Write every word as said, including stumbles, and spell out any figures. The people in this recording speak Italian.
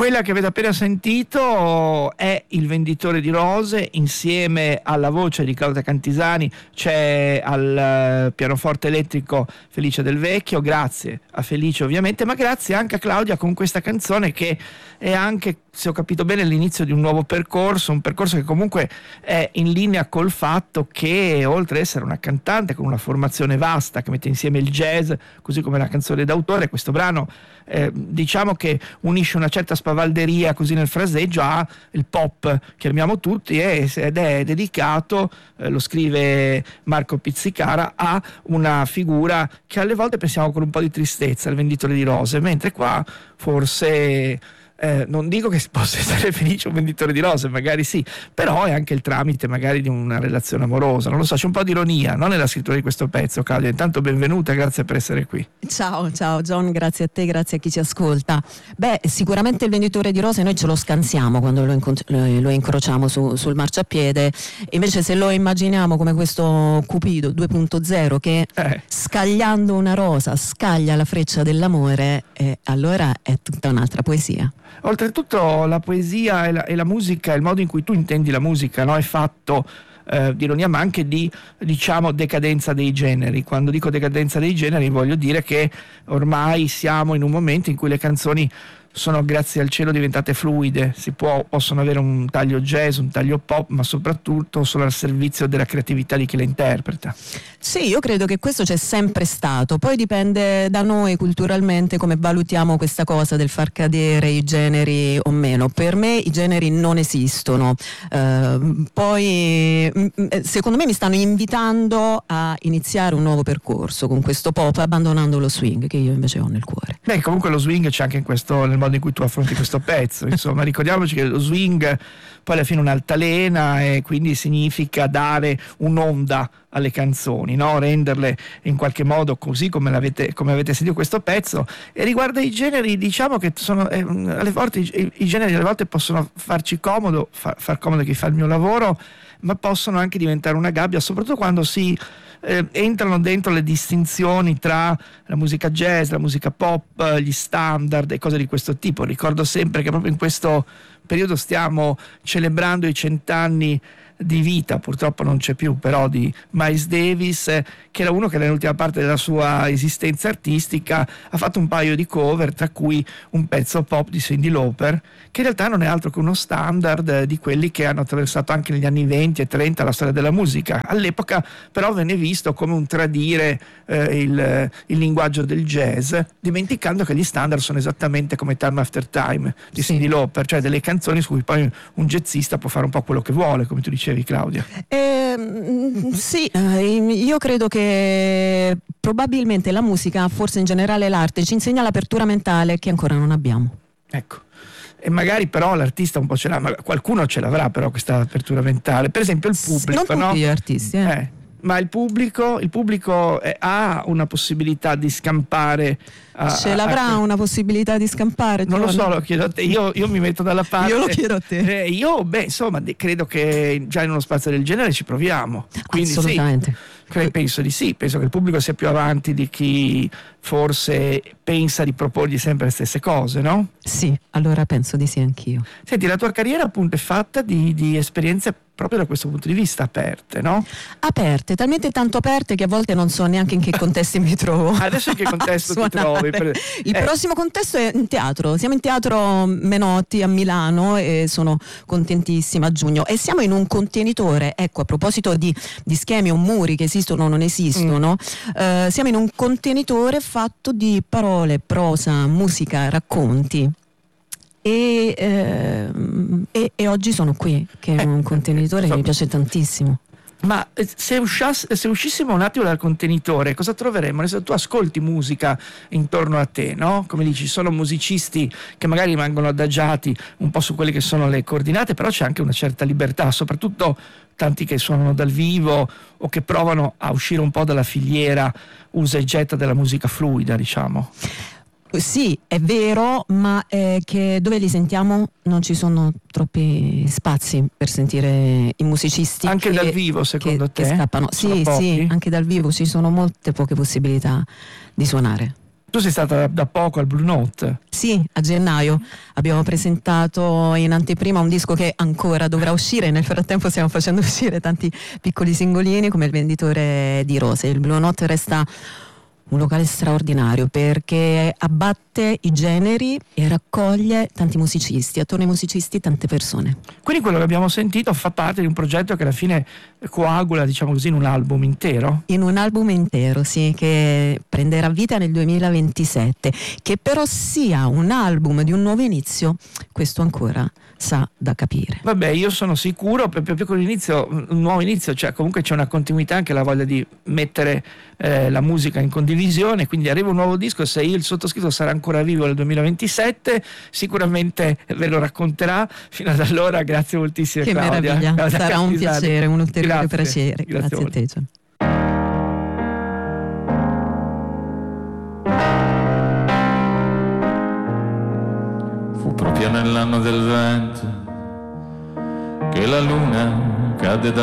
Quella che avete appena sentito è Il venditore di rose, insieme alla voce di Claudia Cantisani c'è al pianoforte elettrico Felice Del Vecchio. Grazie a Felice ovviamente, ma grazie anche a Claudia con questa canzone che è anche, se ho capito bene, l'inizio di un nuovo percorso, un percorso che comunque è in linea col fatto che, oltre ad essere una cantante con una formazione vasta che mette insieme il jazz così come la canzone d'autore, questo brano eh, diciamo che unisce una certa spavalderia così nel fraseggio a il pop che amiamo tutti, ed è dedicato, eh, lo scrive Marco Pizzicara, a una figura che alle volte pensiamo con un po' di tristezza, il venditore di rose, mentre qua forse Eh, non dico che possa essere felice un venditore di rose, magari sì, però è anche il tramite magari di una relazione amorosa, non lo so, c'è un po' di ironia, no, nella scrittura di questo pezzo. Claudia, intanto benvenuta, grazie per essere qui. Ciao, ciao John, grazie a te, grazie a chi ci ascolta. Beh, sicuramente il venditore di rose noi ce lo scansiamo quando lo, inco- lo incrociamo su, sul marciapiede, invece se lo immaginiamo come questo Cupido due punto zero che eh. scagliando una rosa scaglia la freccia dell'amore, eh, allora è tutta un'altra poesia. Oltretutto la poesia e la, e la musica, il modo in cui tu intendi la musica, no, è fatto eh, di ironia ma anche di, diciamo, decadenza dei generi. Quando dico decadenza dei generi voglio dire che ormai siamo in un momento in cui le canzoni sono, grazie al cielo, diventate fluide, si può, possono avere un taglio jazz, un taglio pop, ma soprattutto sono al servizio della creatività di chi le interpreta. Sì, io credo che questo c'è sempre stato, poi dipende da noi culturalmente come valutiamo questa cosa del far cadere i generi o meno. Per me i generi non esistono, uh, poi secondo me mi stanno invitando a iniziare un nuovo percorso con questo pop, abbandonando lo swing che io invece ho nel cuore. Beh, comunque lo swing c'è anche in questo, nel modo in cui tu affronti questo pezzo, insomma, ricordiamoci che lo swing poi alla fine è un'altalena e quindi significa dare un'onda alle canzoni, no? Renderle in qualche modo così come l'avete, come avete sentito questo pezzo. E riguardo ai generi, diciamo che sono eh, alle volte i, i generi alle volte possono farci comodo, far, far comodo chi fa il mio lavoro, ma possono anche diventare una gabbia, soprattutto quando si eh, entrano dentro le distinzioni tra la musica jazz, la musica pop, gli standard e cose di questo tipo. Ricordo sempre che proprio in questo periodo stiamo celebrando i cent'anni di vita, purtroppo non c'è più, però, di Miles Davis, eh, che era uno che nell'ultima parte della sua esistenza artistica ha fatto un paio di cover, tra cui un pezzo pop di Cyndi Lauper, che in realtà non è altro che uno standard eh, di quelli che hanno attraversato anche negli anni venti e trenta la storia della musica. All'epoca però venne visto come un tradire eh, il, il linguaggio del jazz, dimenticando che gli standard sono esattamente come Time After Time di sì. Cyndi Lauper, cioè delle canzoni su cui poi un jazzista può fare un po' quello che vuole, come tu dicevi, Claudia. Eh, sì, io credo che probabilmente la musica, forse in generale l'arte, ci insegna l'apertura mentale che ancora non abbiamo. Ecco. E magari però l'artista un po' ce l'ha, ma qualcuno ce l'avrà però questa apertura mentale. Per esempio il pubblico, non no? tutti gli artisti, eh. eh. Ma il pubblico, il pubblico eh, ha una possibilità di scampare. A, Ce l'avrà a... una possibilità di scampare? Non lo so, lo chiedo a te. Io, io mi metto dalla parte. Io lo chiedo a te. Eh, io, beh, insomma, credo che già in uno spazio del genere ci proviamo. Quindi, assolutamente. Sì, penso di sì. Penso che il pubblico sia più avanti di chi forse pensa di proporgli sempre le stesse cose, no? Sì, allora penso di sì anch'io. Senti, la tua carriera appunto è fatta di, di esperienze proprio da questo punto di vista aperte, no? Aperte, talmente tanto aperte che a volte non so neanche in che contesti mi trovo. Adesso in che contesto ti trovi? Per... Il eh. prossimo contesto è in teatro, siamo in teatro Menotti a Milano e sono contentissima a giugno e siamo in un contenitore, ecco, a proposito di, di schemi o muri che esistono o non esistono, mm. eh, siamo in un contenitore fatto di parole, prosa, musica, racconti. E, eh, e, e oggi sono qui, che è un contenitore che mi piace tantissimo. Ma se, usciass- se uscissimo un attimo dal contenitore, cosa troveremmo? Adesso tu ascolti musica intorno a te, no? Come dici, sono musicisti che magari rimangono adagiati un po' su quelle che sono le coordinate, però c'è anche una certa libertà, soprattutto tanti che suonano dal vivo o che provano a uscire un po' dalla filiera usa e getta della musica fluida, diciamo. Sì, è vero, ma eh, che dove li sentiamo non ci sono troppi spazi per sentire i musicisti. Anche che, dal vivo, secondo che, te? Che scappano. Sì, sì, anche dal vivo ci sono molte poche possibilità di suonare. Tu sei stata da poco al Blue Note. Sì, a gennaio abbiamo presentato in anteprima un disco che ancora dovrà uscire. Nel frattempo stiamo facendo uscire tanti piccoli singolini come Il venditore di rose. Il Blue Note resta un locale straordinario perché abbatte i generi e raccoglie tanti musicisti, attorno ai musicisti tante persone. Quindi quello che abbiamo sentito fa parte di un progetto che alla fine coagula, diciamo così, in un album intero? In un album intero, sì, che prenderà vita nel duemilaventisette, che però sia un album di un nuovo inizio, questo ancora sa da capire. Vabbè, io sono sicuro, proprio con l'inizio, un nuovo inizio, cioè comunque c'è una continuità, anche la voglia di mettere eh, la musica in condivisione, quindi arriva un nuovo disco, se io il sottoscritto sarà ancora vivo nel duemilaventisette, sicuramente ve lo racconterà. Fino ad allora, grazie moltissimo, che Claudia. meraviglia, Claudia sarà un Cattisani. piacere, un ulteriore Grazie. piacere. Grazie, Grazie a te, Gian. Fu proprio nell'anno del vento che la luna cadde da